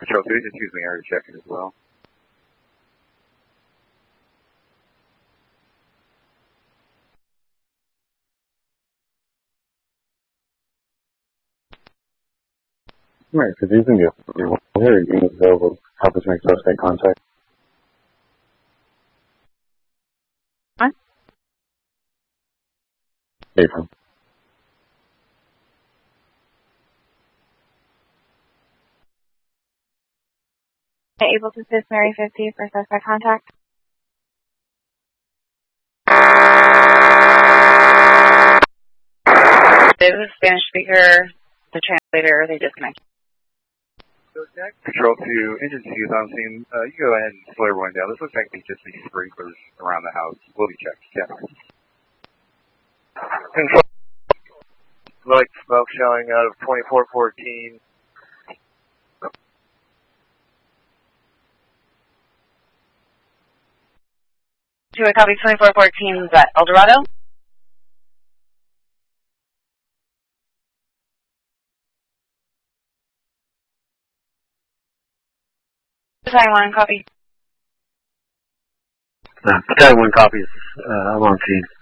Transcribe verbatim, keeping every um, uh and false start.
Patrol two, excuse me, I already checked it as well. Right, because he's going to be a here, units available, help us make suspect contact. What? April. Able to assist Mary fifty for suspect contact. This is Spanish speaker, the translator, they disconnected. Patrol two, engine two, I'm seeing, uh, you go ahead and slow everyone down. This looks like they just these sprinklers around the house. Will be checked. Yeah. Control, like smoke showing out of twenty-four fourteen. To a copy twenty-four fourteen, is that El Dorado? Battalion one, copy. Uh, Battalion one copies, uh, I'm on scene.